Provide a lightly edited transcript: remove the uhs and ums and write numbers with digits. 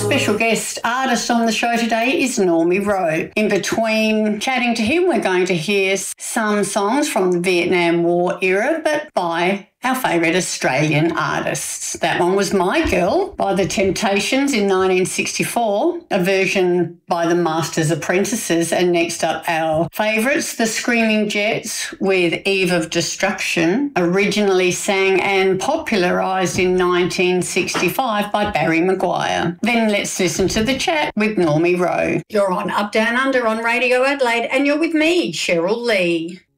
special guest artist on the show today is Normie Rowe. In between chatting to him, we're going to hear some songs from the Vietnam War era, but by our favourite Australian artists. That one was My Girl by The Temptations in 1964, a version by the Masters Apprentices, and next up our favourites, The Screaming Jets with Eve of Destruction, originally sang and popularised in 1965 by Barry Maguire. Then let's listen to the chat with Normie Rowe. You're on Up Down Under on Radio Adelaide, and you're with me, Cheryl Lee.